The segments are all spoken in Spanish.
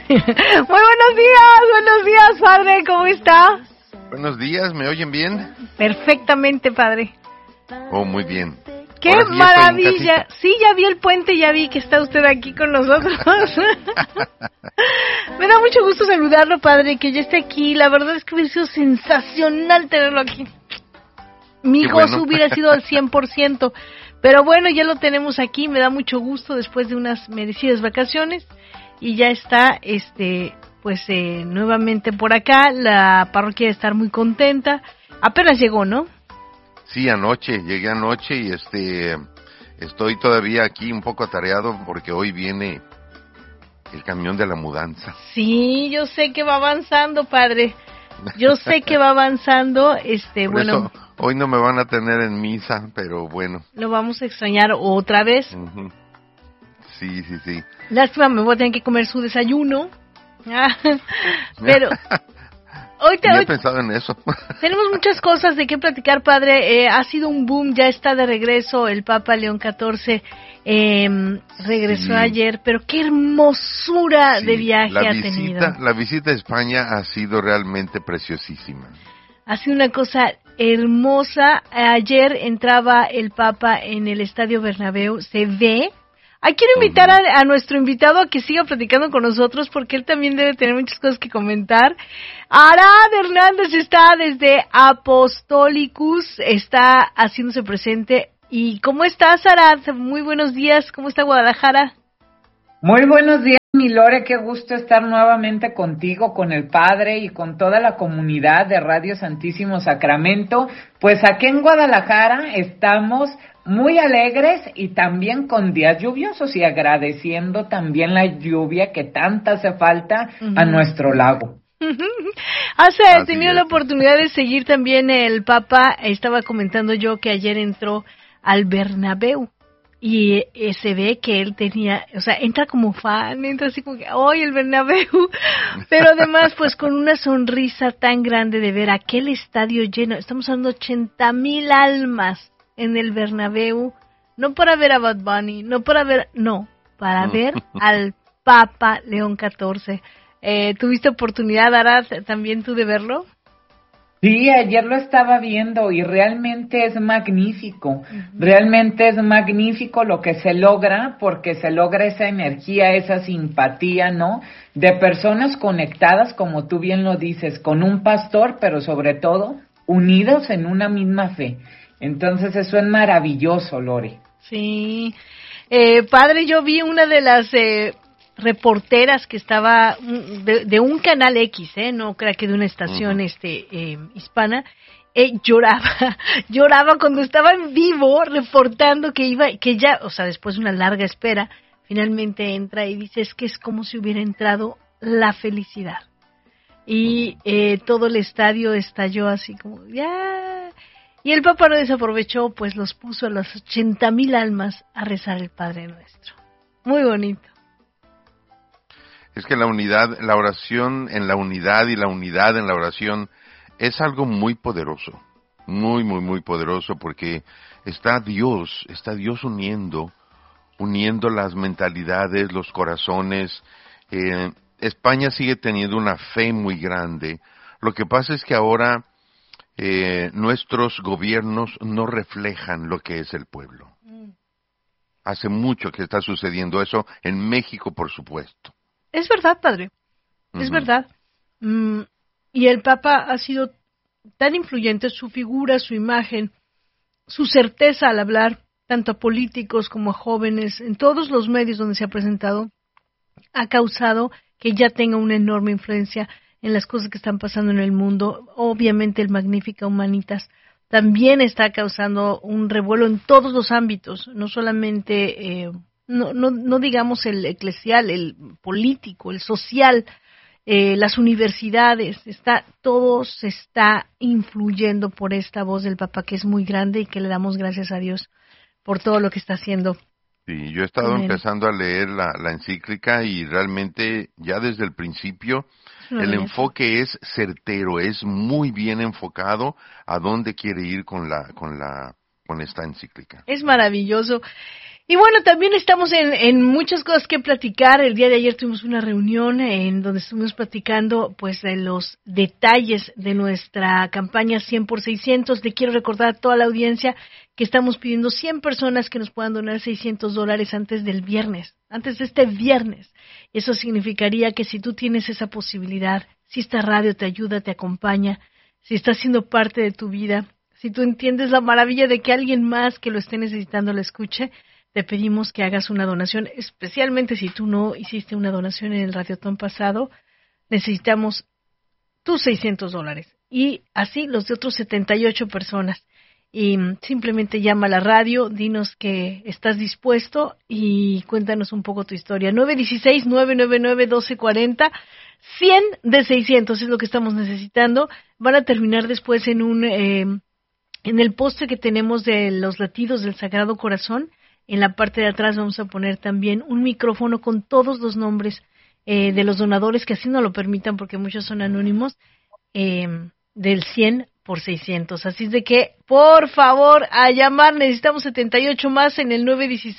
Buenos días, padre, ¿cómo está? Buenos días, ¿me oyen bien? Perfectamente, padre. Oh, muy bien. ¡Qué maravilla! Sí, ya vi el puente, ya vi que está usted aquí con nosotros. Me da mucho gusto saludarlo, padre, que ya esté aquí. La verdad es que hubiera sido sensacional tenerlo aquí. Mi gozo hubiera sido al 100%. Pero bueno, ya lo tenemos aquí, me da mucho gusto después de unas merecidas vacaciones. Y ya está, nuevamente por acá. La parroquia debe estar muy contenta. Apenas llegó, ¿no? Sí, llegué anoche y estoy todavía aquí un poco atareado porque hoy viene el camión de la mudanza. Sí, yo sé que va avanzando, padre. Yo sé que va avanzando, Por eso, hoy no me van a tener en misa, pero bueno. Lo vamos a extrañar otra vez. Uh-huh. Sí. Lástima, me voy a tener que comer su desayuno. Pero hoy he pensado en eso. Tenemos muchas cosas de qué platicar, padre. Ha sido un boom, ya está de regreso el Papa León XIV. Regresó ayer, pero qué hermosura de viaje ha tenido. La visita a España ha sido realmente preciosísima. Ha sido una cosa hermosa. Ayer entraba el Papa en el Estadio Bernabéu, se ve. Quiero invitar a nuestro invitado a que siga platicando con nosotros porque él también debe tener muchas cosas que comentar. Arad Hernández está desde Apostolicus, está haciéndose presente. ¿Y cómo estás, Arad? Muy buenos días, ¿cómo está Guadalajara? Muy buenos días, mi Lore, qué gusto estar nuevamente contigo, con el Padre y con toda la comunidad de Radio Santísimo Sacramento. Pues aquí en Guadalajara estamos muy alegres y también con días lluviosos y agradeciendo también la lluvia que tanta hace falta a nuestro lago. He tenido la oportunidad de seguir también el Papa. Estaba comentando yo que ayer entró al Bernabéu y se ve que él tenía, entra como fan, entra así como que, ¡ay, el Bernabéu! Pero además, pues con una sonrisa tan grande de ver aquel estadio lleno. Estamos hablando de 80,000 almas en el Bernabéu, no para ver a Bad Bunny, para ver al Papa León XIV. ¿Tuviste oportunidad, Arad, también tú de verlo? Sí, ayer lo estaba viendo y realmente es magnífico, realmente es magnífico lo que se logra, porque se logra esa energía, esa simpatía, ¿no? De personas conectadas, como tú bien lo dices, con un pastor, pero sobre todo unidos en una misma fe. Entonces eso es maravilloso, Lore. Sí. Padre, yo vi una de las reporteras que estaba de un canal X, no creo que de una estación hispana, lloraba cuando estaba en vivo reportando que ya, después de una larga espera, finalmente entra y dice, es que es como si hubiera entrado la felicidad. Y todo el estadio estalló así como, ¡ya! Y el Papa no desaprovechó, pues los puso a las 80,000 almas a rezar el Padre Nuestro. Muy bonito. Es que la unidad, la oración en la unidad y la unidad en la oración es algo muy poderoso, muy, muy, muy poderoso, porque está Dios uniendo las mentalidades, los corazones. España sigue teniendo una fe muy grande. Lo que pasa es que ahora nuestros gobiernos no reflejan lo que es el pueblo. Hace mucho que está sucediendo eso en México, por supuesto. Es verdad, padre, es verdad. Y el Papa ha sido tan influyente, su figura, su imagen, su certeza al hablar, tanto a políticos como a jóvenes, en todos los medios donde se ha presentado, ha causado que ya tenga una enorme influencia en las cosas que están pasando en el mundo. Obviamente el Magnificat Humanitas también está causando un revuelo en todos los ámbitos, no solamente... No digamos el eclesial, el político, el social, las universidades, todo se está influyendo por esta voz del Papa, que es muy grande y que le damos gracias a Dios por todo lo que está haciendo. Sí, yo he estado empezando a leer la encíclica y realmente ya desde el principio el enfoque es certero, es muy bien enfocado a dónde quiere ir con esta encíclica. Es maravilloso. Y bueno, también estamos en muchas cosas que platicar. El día de ayer tuvimos una reunión en donde estuvimos platicando pues de los detalles de nuestra campaña 100 por 600. Le quiero recordar a toda la audiencia que estamos pidiendo 100 personas que nos puedan donar $600 antes del viernes, antes de este viernes. Eso significaría que si tú tienes esa posibilidad, si esta radio te ayuda, te acompaña, si está siendo parte de tu vida, si tú entiendes la maravilla de que alguien más que lo esté necesitando lo escuche, te pedimos que hagas una donación, especialmente si tú no hiciste una donación en el Radiotón pasado, necesitamos tus $600 y así los de otros 78 personas. Y simplemente llama a la radio, dinos que estás dispuesto y cuéntanos un poco tu historia. 916-999-1240, 100 de 600 es lo que estamos necesitando. Van a terminar después en el póster que tenemos de los latidos del Sagrado Corazón. En la parte de atrás vamos a poner también un micrófono con todos los nombres de los donadores, que así no lo permitan porque muchos son anónimos, del 100 por 600. Así es de que, por favor, a llamar. Necesitamos 78 más en el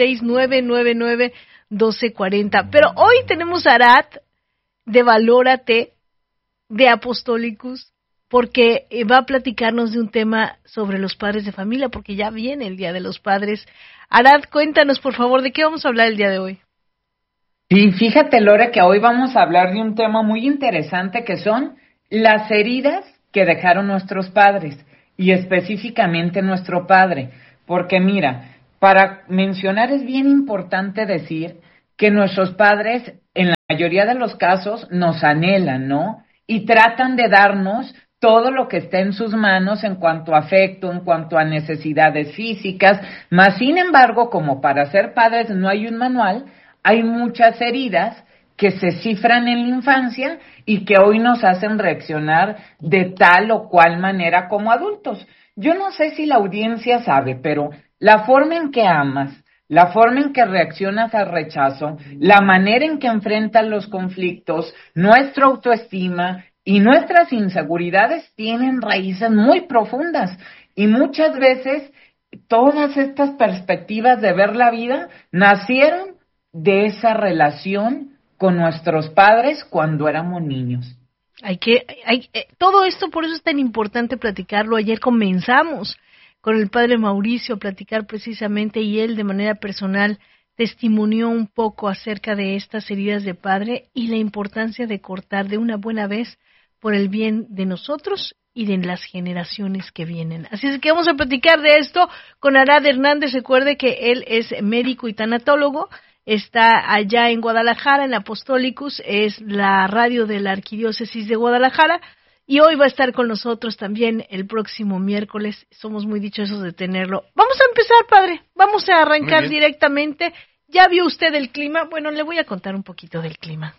916-999-1240. Pero hoy tenemos a Arat de Valórate, de Apostolicus, porque va a platicarnos de un tema sobre los padres de familia, porque ya viene el Día de los Padres. Arad, cuéntanos, por favor, ¿de qué vamos a hablar el día de hoy? Sí, fíjate, Lore, que hoy vamos a hablar de un tema muy interesante que son las heridas que dejaron nuestros padres, y específicamente nuestro padre. Porque mira, para mencionar es bien importante decir que nuestros padres, en la mayoría de los casos, nos anhelan, ¿no? Y tratan de darnos todo lo que esté en sus manos en cuanto a afecto, en cuanto a necesidades físicas, mas sin embargo, como para ser padres no hay un manual, hay muchas heridas que se cifran en la infancia y que hoy nos hacen reaccionar de tal o cual manera como adultos. Yo no sé si la audiencia sabe, pero la forma en que amas, la forma en que reaccionas al rechazo, la manera en que enfrentas los conflictos, nuestra autoestima y nuestras inseguridades tienen raíces muy profundas y muchas veces todas estas perspectivas de ver la vida nacieron de esa relación con nuestros padres cuando éramos niños. Todo esto, por eso es tan importante platicarlo. Ayer comenzamos con el padre Mauricio a platicar precisamente y él de manera personal testimonió un poco acerca de estas heridas de padre y la importancia de cortar de una buena vez por el bien de nosotros y de las generaciones que vienen. Así es que vamos a platicar de esto con Arad Hernández. Recuerde que él es médico y tanatólogo, está allá en Guadalajara, en Apostolicus, es la radio de la Arquidiócesis de Guadalajara, y hoy va a estar con nosotros también el próximo miércoles. Somos muy dichosos de tenerlo. Vamos a empezar, padre, vamos a arrancar directamente. ¿Ya vio usted el clima? Bueno, le voy a contar un poquito del clima.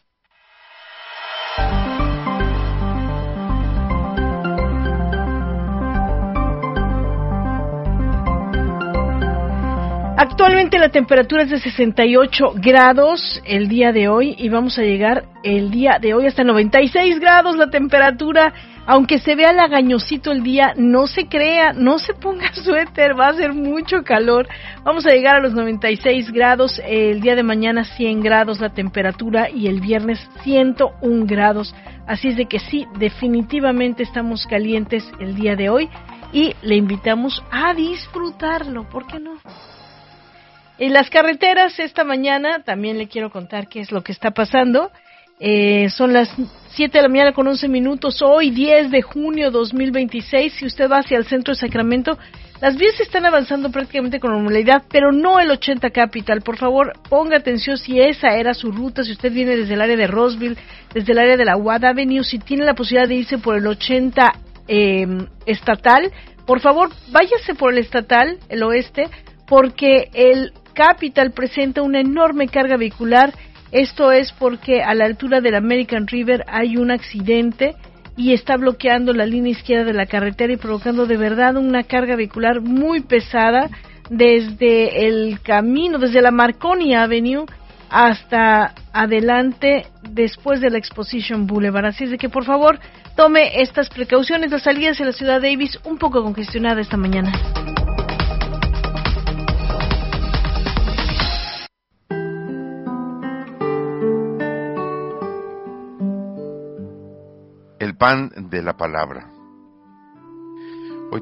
Actualmente la temperatura es de 68 grados el día de hoy y vamos a llegar el día de hoy hasta 96 grados la temperatura. Aunque se vea lagañosito el día, no se crea, no se ponga suéter, va a hacer mucho calor. Vamos a llegar a los 96 grados, el día de mañana 100 grados la temperatura y el viernes 101 grados. Así es de que sí, definitivamente estamos calientes el día de hoy y le invitamos a disfrutarlo, ¿por qué no? En las carreteras esta mañana también le quiero contar qué es lo que está pasando. Son las 7 de la mañana con 11 minutos, hoy 10 de junio 2026. Si usted va hacia el centro de Sacramento, las vías están avanzando prácticamente con normalidad, pero no el 80 Capital. Por favor, ponga atención si esa era su ruta, si usted viene desde el área de Roseville, desde el área de la Watt Avenue, si tiene la posibilidad de irse por el 80 estatal, por favor, váyase por el estatal, el oeste, porque el Capital presenta una enorme carga vehicular. Esto es porque a la altura del American River hay un accidente y está bloqueando la línea izquierda de la carretera y provocando de verdad una carga vehicular muy pesada desde el camino, desde la Marconi Avenue hasta adelante después de la Exposition Boulevard. Así es de que por favor tome estas precauciones. La salida hacia la ciudad de Davis un poco congestionada esta mañana. El pan de la palabra. Hoy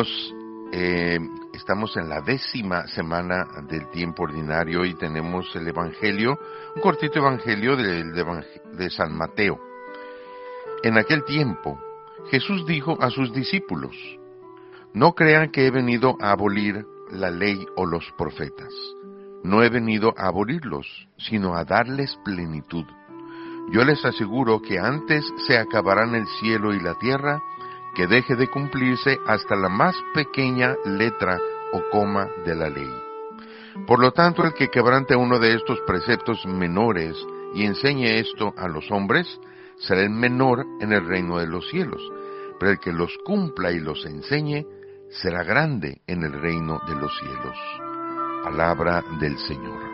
estamos en la 10ª semana del tiempo ordinario y tenemos el Evangelio, un cortito Evangelio de San Mateo. En aquel tiempo, Jesús dijo a sus discípulos: no crean que he venido a abolir la ley o los profetas. No he venido a abolirlos, sino a darles plenitud. Yo les aseguro que antes se acabarán el cielo y la tierra, que deje de cumplirse hasta la más pequeña letra o coma de la ley. Por lo tanto, el que quebrante uno de estos preceptos menores y enseñe esto a los hombres, será el menor en el reino de los cielos, pero el que los cumpla y los enseñe, será grande en el reino de los cielos. Palabra del Señor.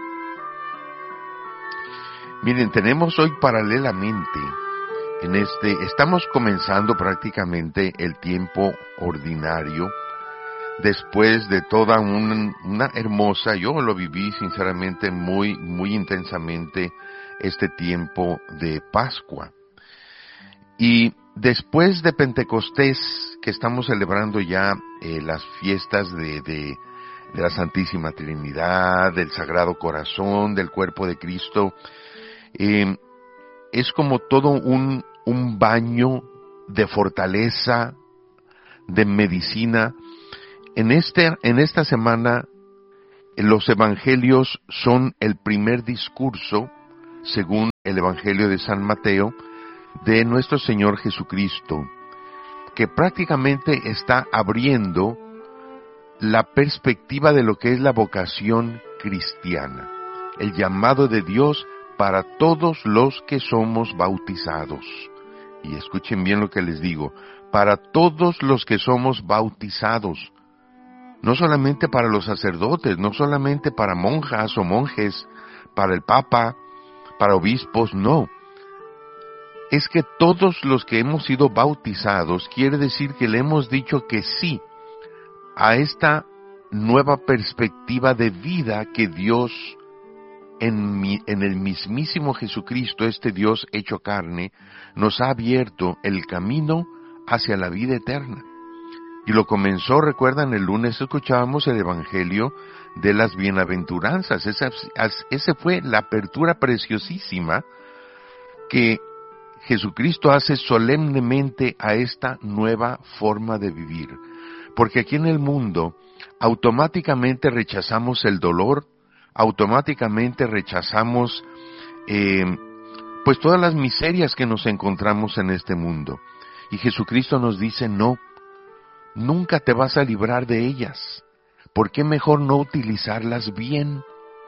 Miren, tenemos hoy paralelamente, estamos comenzando prácticamente el tiempo ordinario, después de toda una hermosa, yo lo viví sinceramente muy, muy intensamente, este tiempo de Pascua. Y después de Pentecostés, que estamos celebrando ya las fiestas de la Santísima Trinidad, del Sagrado Corazón, del Cuerpo de Cristo, es como todo un baño de fortaleza, de medicina. En esta semana, los evangelios son el primer discurso, según el Evangelio de San Mateo, de nuestro Señor Jesucristo, que prácticamente está abriendo la perspectiva de lo que es la vocación cristiana, el llamado de Dios para todos los que somos bautizados. Y escuchen bien lo que les digo, para todos los que somos bautizados, no solamente para los sacerdotes, no solamente para monjas o monjes, para el Papa, para obispos, no. Es que todos los que hemos sido bautizados, quiere decir que le hemos dicho que sí a esta nueva perspectiva de vida que Dios, en el mismísimo Jesucristo, este Dios hecho carne, nos ha abierto el camino hacia la vida eterna. Y lo comenzó, recuerdan, el lunes escuchábamos el Evangelio de las Bienaventuranzas. Esa fue la apertura preciosísima que Jesucristo hace solemnemente a esta nueva forma de vivir. Porque aquí en el mundo automáticamente rechazamos el dolor, automáticamente rechazamos pues todas las miserias que nos encontramos en este mundo. Y Jesucristo nos dice: no, nunca te vas a librar de ellas. ¿Por qué mejor no utilizarlas bien?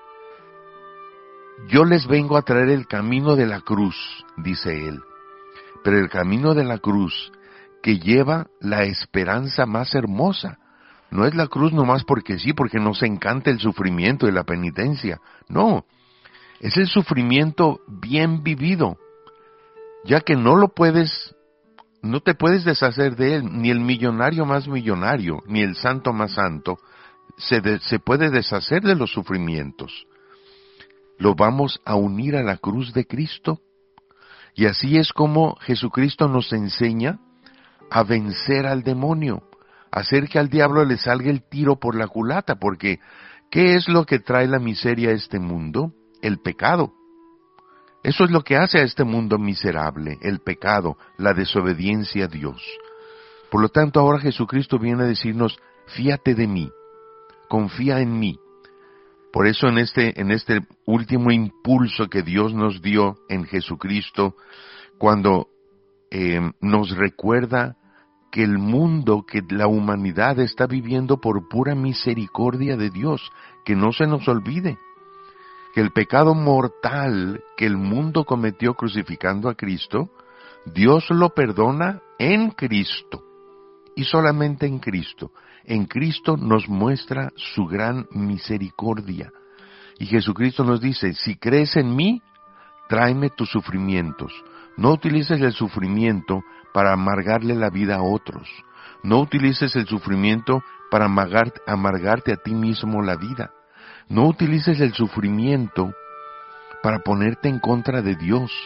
Yo les vengo a traer el camino de la cruz, dice él, pero el camino de la cruz que lleva la esperanza más hermosa. No es la cruz nomás porque sí, porque nos encanta el sufrimiento y la penitencia. No, es el sufrimiento bien vivido, ya que no te puedes deshacer de él, ni el millonario más millonario, ni el santo más santo, se puede deshacer de los sufrimientos. Lo vamos a unir a la cruz de Cristo, y así es como Jesucristo nos enseña a vencer al demonio, hacer que al diablo le salga el tiro por la culata, porque ¿qué es lo que trae la miseria a este mundo? El pecado. Eso es lo que hace a este mundo miserable, el pecado, la desobediencia a Dios. Por lo tanto, ahora Jesucristo viene a decirnos: fíate de mí, confía en mí. Por eso en este último impulso que Dios nos dio en Jesucristo, cuando nos recuerda que el mundo, que la humanidad está viviendo por pura misericordia de Dios, que no se nos olvide que el pecado mortal que el mundo cometió crucificando a Cristo, Dios lo perdona en Cristo, y solamente en Cristo. En Cristo nos muestra su gran misericordia. Y Jesucristo nos dice: si crees en mí, tráeme tus sufrimientos. No utilices el sufrimiento para amargarle la vida a otros. No utilices el sufrimiento para amargarte a ti mismo la vida. No utilices el sufrimiento para ponerte en contra de Dios.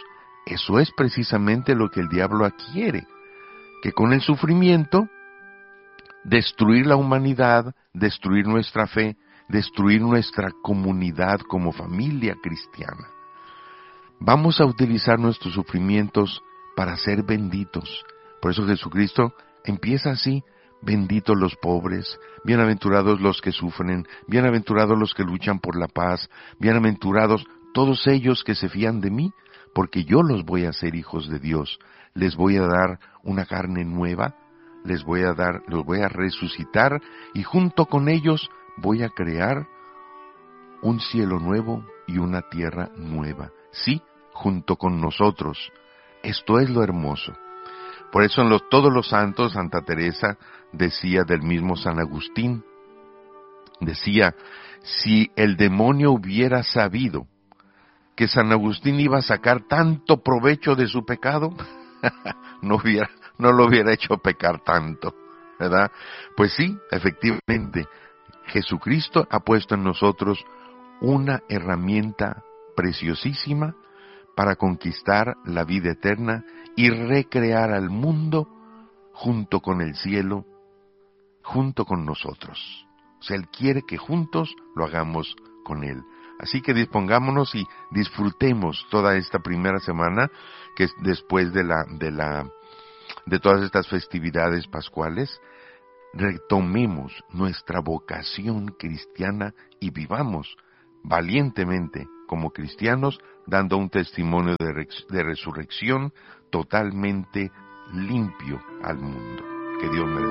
Eso es precisamente lo que el diablo quiere, que con el sufrimiento destruir la humanidad, destruir nuestra fe, destruir nuestra comunidad como familia cristiana. Vamos a utilizar nuestros sufrimientos para ser benditos. Por eso Jesucristo empieza así: benditos los pobres, bienaventurados los que sufren, bienaventurados los que luchan por la paz, bienaventurados todos ellos que se fían de mí, porque yo los voy a hacer hijos de Dios. Les voy a dar una carne nueva, los voy a resucitar, y junto con ellos voy a crear un cielo nuevo y una tierra nueva. Sí, junto con nosotros. Esto es lo hermoso. Por eso todos los santos, Santa Teresa decía del mismo San Agustín, decía, si el demonio hubiera sabido que San Agustín iba a sacar tanto provecho de su pecado, no lo hubiera hecho pecar tanto, ¿verdad? Pues sí, efectivamente, Jesucristo ha puesto en nosotros una herramienta preciosísima para conquistar la vida eterna y recrear al mundo junto con el cielo, junto con nosotros. O sea, Él quiere que juntos lo hagamos con Él. Así que dispongámonos y disfrutemos toda esta primera semana, que es después de todas estas festividades pascuales. Retomemos nuestra vocación cristiana y vivamos valientemente como cristianos, dando un testimonio de resurrección totalmente limpio al mundo. Que Dios me bendiga.